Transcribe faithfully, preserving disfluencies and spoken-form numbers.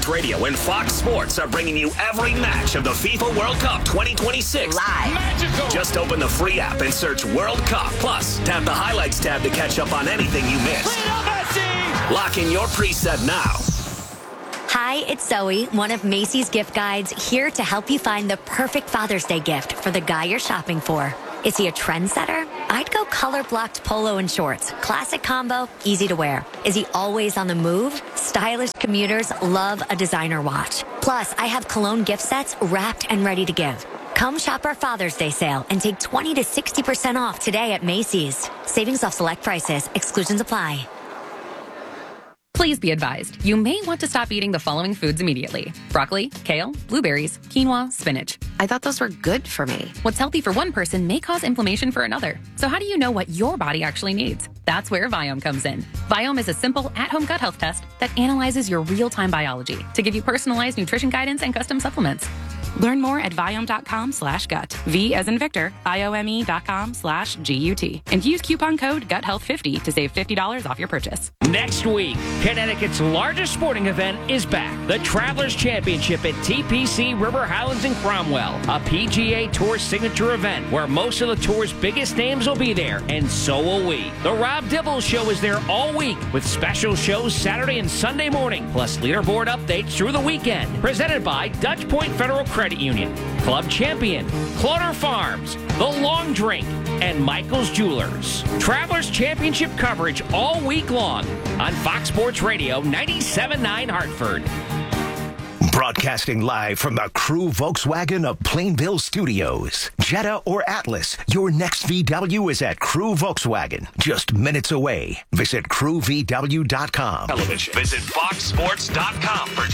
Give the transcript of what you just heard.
Sports Radio and Fox Sports are bringing you every match of the FIFA World Cup twenty twenty-six live. Magical. Just open the free app and search World Cup. Plus, tap the Highlights tab to catch up on anything you missed. Lock in your preset now. Hi, it's Zoe, one of Macy's gift guides, here to help you find the perfect Father's Day gift for the guy you're shopping for. Is he a trendsetter? I'd go color-blocked polo and shorts. Classic combo, easy to wear. Is he always on the move? Stylish commuters love a designer watch. Plus, I have cologne gift sets wrapped and ready to give. Come shop our Father's Day sale and take twenty to sixty percent off today at Macy's. Savings off select prices. Exclusions apply. Please be advised, you may want to stop eating the following foods immediately. Broccoli, kale, blueberries, quinoa, spinach. I thought those were good for me. What's healthy for one person may cause inflammation for another. So how do you know what your body actually needs? That's where Viome comes in. Viome is a simple at-home gut health test that analyzes your real-time biology to give you personalized nutrition guidance and custom supplements. Learn more at Viome.com slash gut. V as in Victor, I-O-M-E dot com slash G-U-T. And use coupon code gut health fifty to save fifty dollars off your purchase. Next week, Connecticut's largest sporting event is back. The Travelers Championship at T P C River Highlands in Cromwell. A P G A Tour signature event where most of the Tour's biggest names will be there, and so will we. The Rob Dibble Show is there all week with special shows Saturday and Sunday morning, plus leaderboard updates through the weekend. Presented by Dutch Point Federal Credit Union, Club Champion, Cloner Farms, The Long Drink, and Michael's Jewelers. Travelers Championship coverage all week long on Fox Sports Radio ninety-seven point nine Hartford. Broadcasting live from the Crew Volkswagen of Plainville Studios. Jetta or Atlas, your next V W is at Crew Volkswagen. Just minutes away. Visit crew v w dot com. Television. Visit fox sports dot com for